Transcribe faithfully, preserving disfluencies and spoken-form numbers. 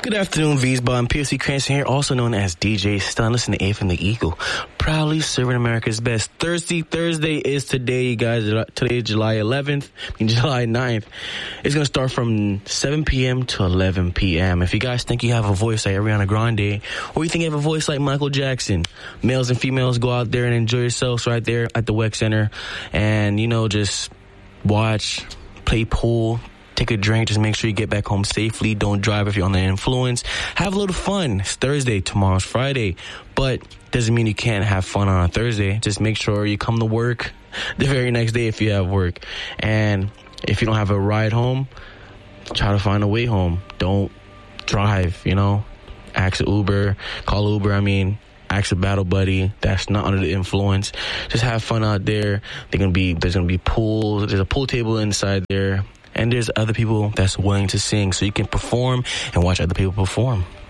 Good afternoon, V's Bar and P F C Cranston here, also known as D J Stun. Listen to eighth and the Eagle. Proudly serving America's best. Thursday, Thursday is today, you guys. Today is July eleventh, I mean July ninth. It's going to start from seven p.m. to eleven p.m. If you guys think you have a voice like Ariana Grande, or you think you have a voice like Michael Jackson, males and females, go out there and enjoy yourselves right there at the W E C Center. And, you know, just watch, play pool, take a drink. Just make sure you get back home safely. Don't drive if you're under the influence. Have a little fun. It's Thursday. Tomorrow's Friday. But doesn't mean you can't have fun on a Thursday. Just make sure you come to work the very next day if you have work. And if you don't have a ride home, try to find a way home. Don't drive, you know. Ask an Uber. Call Uber, I mean. Ask a battle buddy that's not under the influence. Just have fun out there. They're gonna be, there's going to be pools. There's a pool table inside there. And there's other people that's willing to sing, so you can perform and watch other people perform.